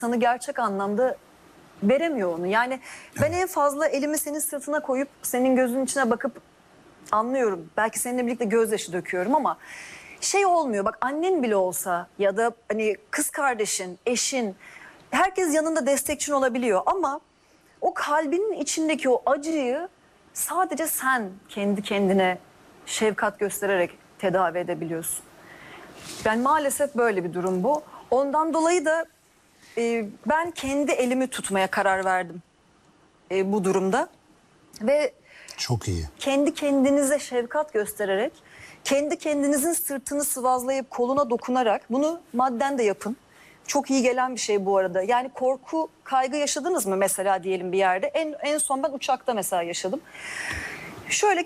sana gerçek anlamda veremiyor onu. Yani ben en fazla elimi senin sırtına koyup senin gözünün içine bakıp anlıyorum. Belki seninle birlikte gözyaşı döküyorum ama şey olmuyor. Bak annen bile olsa ya da hani kız kardeşin, eşin, herkes yanında destekçin olabiliyor ama o kalbinin içindeki o acıyı sadece sen kendi kendine şefkat göstererek tedavi edebiliyorsun. Ben maalesef böyle bir durum bu. Ondan dolayı da ben kendi elimi tutmaya karar verdim bu durumda. Ve Çok iyi. kendi kendinize şefkat göstererek, kendi kendinizin sırtını sıvazlayıp koluna dokunarak bunu madden de yapın. Çok iyi gelen bir şey bu arada. Yani korku, kaygı yaşadınız mı mesela diyelim bir yerde? En son ben uçakta mesela yaşadım. Şöyle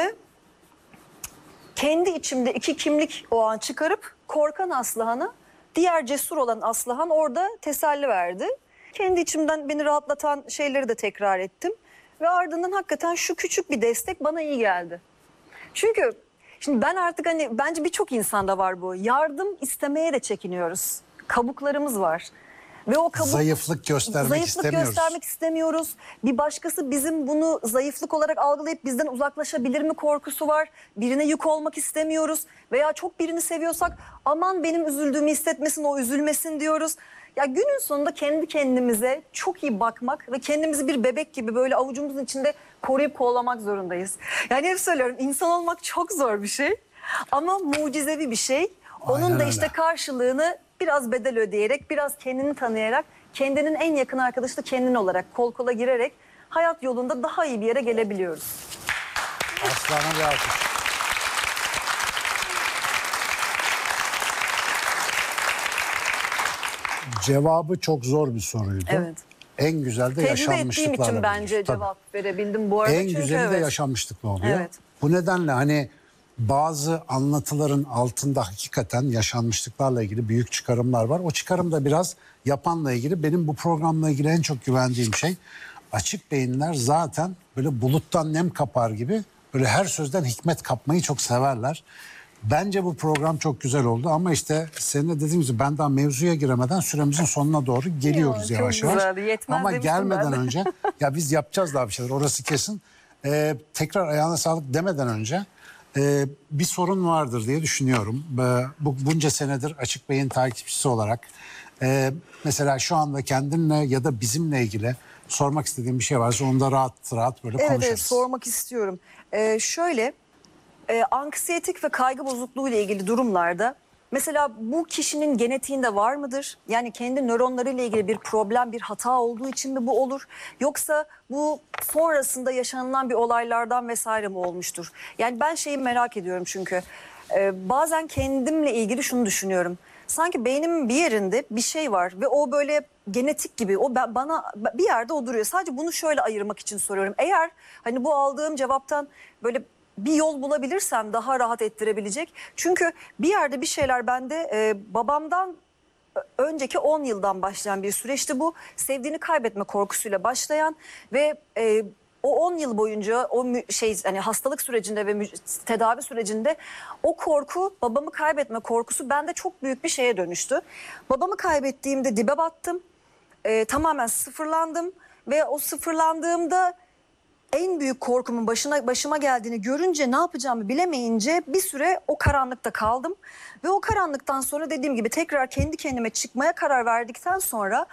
kendi içimde iki kimlik o an çıkarıp korkan Aslıhan'a, diğer cesur olan Aslıhan orada teselli verdi. Kendi içimden beni rahatlatan şeyleri de tekrar ettim. Ve ardından hakikaten şu küçük bir destek bana iyi geldi. Çünkü şimdi ben artık hani bence birçok insanda var bu. Yardım istemeye de çekiniyoruz. Kabuklarımız var. Ve o Zayıflık göstermek istemiyoruz. Bir başkası bizim bunu zayıflık olarak algılayıp bizden uzaklaşabilir mi korkusu var. Birine yük olmak istemiyoruz. Veya çok birini seviyorsak aman benim üzüldüğümü hissetmesin, o üzülmesin diyoruz. Ya günün sonunda kendi kendimize çok iyi bakmak ve kendimizi bir bebek gibi böyle avucumuzun içinde koruyup kollamak zorundayız. Yani hep söylüyorum, insan olmak çok zor bir şey ama mucizevi bir şey. Onun Aynen da öyle. işte karşılığını biraz bedel ödeyerek, biraz kendini tanıyarak, kendinin en yakın arkadaşı da kendin olarak kol kola girerek hayat yolunda daha iyi bir yere gelebiliyoruz. Aslan'a bir alkış. Cevabı çok zor bir soruydu. Evet. En güzel de Tecrübe ettiğim yaşanmışlıklarla. için bence bilinir. Tabii. cevap verebildim bu arada. En Çünkü güzeli de evet. yaşanmışlıkla oluyor. Evet. Bu nedenle hani bazı anlatıların altında hakikaten yaşanmışlıklarla ilgili büyük çıkarımlar var. O çıkarım da biraz yapanla ilgili. Benim bu programla ilgili en çok güvendiğim şey, açık beyinler zaten böyle buluttan nem kapar gibi böyle her sözden hikmet kapmayı çok severler. Bence bu program çok güzel oldu ama işte seninle dediğimiz gibi ben daha mevzuya giremeden süremizin sonuna doğru geliyoruz Çok yavaş yavaş. güzeldi, yetmez Ama demiştim gelmeden ben de. önce ya biz yapacağız daha bir şeyler, orası kesin. Tekrar ayağına sağlık demeden önce bir sorun vardır diye düşünüyorum. Bunca senedir Açık Bey'in takipçisi olarak mesela şu anda kendinle ya da bizimle ilgili sormak istediğim bir şey varsa onu da rahat rahat böyle konuşuruz. Evet, sormak istiyorum. Şöyle, anksiyetik ve kaygı bozukluğu ile ilgili durumlarda mesela bu kişinin genetiğinde var mıdır? Yani kendi nöronlarıyla ilgili bir problem, bir hata olduğu için mi bu olur? Yoksa bu sonrasında yaşanılan bir olaylardan vesaire mi olmuştur? Yani ben şeyi merak ediyorum çünkü bazen kendimle ilgili şunu düşünüyorum. Sanki beynimin bir yerinde bir şey var ve o böyle genetik gibi, o bana bir yerde o duruyor. Sadece bunu şöyle ayırmak için soruyorum. Eğer hani bu aldığım cevaptan böyle bir yol bulabilirsem daha rahat ettirebilecek. Çünkü bir yerde bir şeyler bende babamdan önceki 10 yıldan başlayan bir süreçti bu. Sevdiğini kaybetme korkusuyla başlayan ve o 10 yıl boyunca o hani hastalık sürecinde ve tedavi sürecinde o korku, babamı kaybetme korkusu bende çok büyük bir şeye dönüştü. Babamı kaybettiğimde dibe battım. Tamamen sıfırlandım ve o sıfırlandığımda en büyük korkumun başıma geldiğini görünce ne yapacağımı bilemeyince bir süre o karanlıkta kaldım. Ve o karanlıktan sonra dediğim gibi tekrar kendi kendime çıkmaya karar verdikten sonra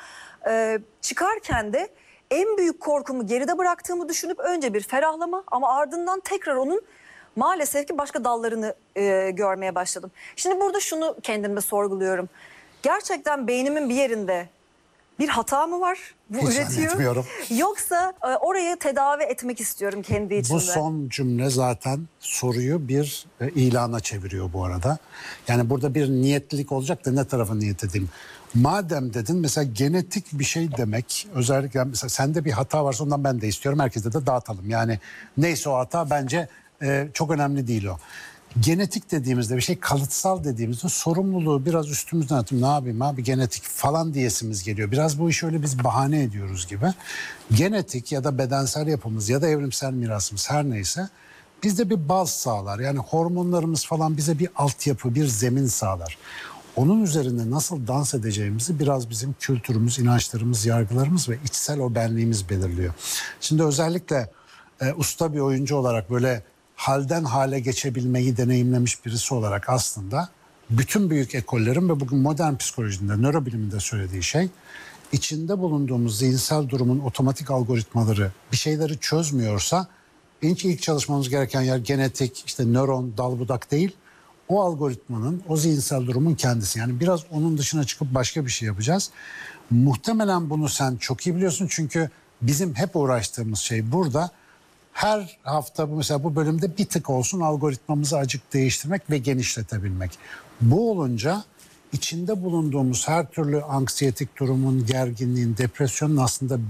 çıkarken de en büyük korkumu geride bıraktığımı düşünüp önce bir ferahlama ama ardından tekrar onun maalesef ki başka dallarını görmeye başladım. Şimdi burada şunu kendimde sorguluyorum. Gerçekten beynimin bir yerinde bir hata mı var? Bu Hiç üretiyor. zannetmiyorum. Yoksa orayı tedavi etmek istiyorum kendi içimde. Bu son cümle zaten soruyu bir ilana çeviriyor bu arada. Yani burada bir niyetlilik olacak da ne tarafa niyet edeyim? Madem dedin mesela genetik bir şey demek, özellikle mesela sende bir hata varsa ondan ben de istiyorum, herkese de dağıtalım. Yani neyse o hata bence çok önemli değil o. Genetik dediğimizde, bir şey kalıtsal dediğimizde sorumluluğu biraz üstümüzden atıp ne yapayım abi genetik falan diyesimiz geliyor. Biraz bu işi öyle biz bahane ediyoruz gibi. Genetik ya da bedensel yapımız ya da evrimsel mirasımız her neyse bizde bir baz sağlar. Yani hormonlarımız falan bize bir altyapı, bir zemin sağlar. onun üzerinde nasıl dans edeceğimizi biraz bizim kültürümüz, inançlarımız, yargılarımız ve içsel o benliğimiz belirliyor. Şimdi özellikle usta bir oyuncu olarak böyle halden hale geçebilmeyi deneyimlemiş birisi olarak aslında bütün büyük ekollerin ve bugün modern psikolojide, nörobiliminde söylediği şey, içinde bulunduğumuz zihinsel durumun otomatik algoritmaları bir şeyleri çözmüyorsa ilk çalışmamız gereken yer genetik, işte nöron, dal budak değil, o algoritmanın, o zihinsel durumun kendisi. Yani biraz onun dışına çıkıp başka bir şey yapacağız. Muhtemelen bunu sen çok iyi biliyorsun çünkü bizim hep uğraştığımız şey burada. Her hafta mesela bu bölümde bir tık olsun algoritmamızı acık değiştirmek ve genişletebilmek. Bu olunca içinde bulunduğumuz her türlü anksiyetik durumun, gerginliğin, depresyonun aslında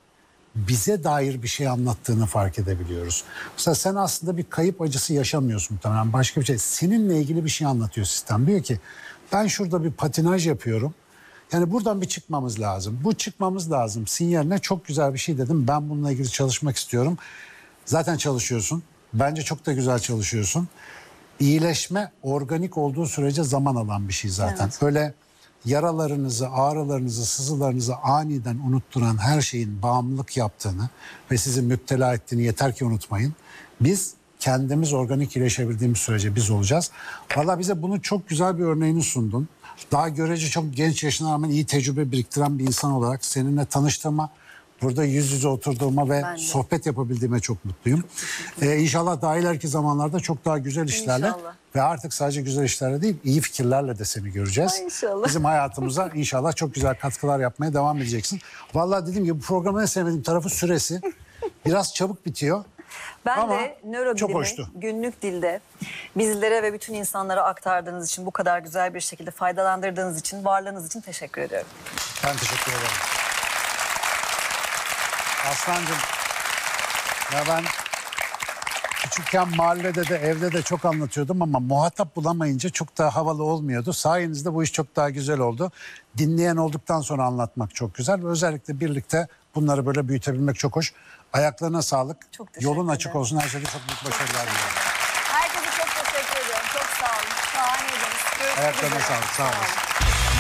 bize dair bir şey anlattığını fark edebiliyoruz. Mesela sen aslında bir kayıp acısı yaşamıyorsun muhtemelen. Başka bir şey. Seninle ilgili bir şey anlatıyor sistem. Diyor ki ben şurada bir patinaj yapıyorum. Yani buradan bir çıkmamız lazım. Bu çıkmamız lazım. Sinyaline çok güzel bir şey dedim. Ben bununla ilgili çalışmak istiyorum. Zaten çalışıyorsun. Bence çok da güzel çalışıyorsun. İyileşme organik olduğu sürece zaman alan bir şey zaten. Evet. Öyle yaralarınızı, ağrılarınızı, sızılarınızı aniden unutturan her şeyin bağımlılık yaptığını ve sizi müptela ettiğini yeter ki unutmayın. Biz kendimiz organik iyileşebildiğimiz sürece biz olacağız. Valla bize bunu çok güzel bir örneğini sundun. Daha görece çok genç yaşına rağmen iyi tecrübe biriktiren bir insan olarak seninle tanıştığıma, burada yüz yüze oturduğuma ve sohbet yapabildiğime çok mutluyum. İnşallah daha ileriki zamanlarda çok daha güzel işlerle İnşallah. ve artık sadece güzel işlerle değil, iyi fikirlerle de seni göreceğiz. Ay inşallah. Bizim hayatımıza inşallah çok güzel katkılar yapmaya devam edeceksin. Vallahi dediğim gibi bu programın en sevmediğim tarafı süresi. Biraz çabuk bitiyor. Ben Ama de çok nörobilimi hoştu. günlük dilde bizlere ve bütün insanlara aktardığınız için, bu kadar güzel bir şekilde faydalandırdığınız için, varlığınız için teşekkür ediyorum. Ben teşekkür ederim. Aslancığım, ya ben küçükken mahallede de evde de çok anlatıyordum ama muhatap bulamayınca çok daha havalı olmuyordu. Sayenizde bu iş çok daha güzel oldu. Dinleyen olduktan sonra anlatmak çok güzel ve özellikle birlikte bunları böyle büyütebilmek çok hoş. Ayaklarına sağlık. Çok teşekkür Yolun açık ederim. olsun. Her şeyde çok büyük başarılar diliyorum. Herkese çok teşekkür ediyorum. Çok sağ olun. Şahaneydiniz. Görüşmek Ayaklarına üzere. sağlık. Sağ olasın. olun.